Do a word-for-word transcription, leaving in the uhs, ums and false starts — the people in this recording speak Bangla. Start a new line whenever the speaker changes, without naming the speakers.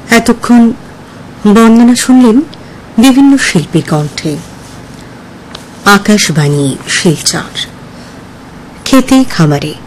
এতক্ষণ বন্দনা শুনলেন বিভিন্ন শিল্পীর কণ্ঠে। আকাশবাণী শিলচর। খেতে খামারে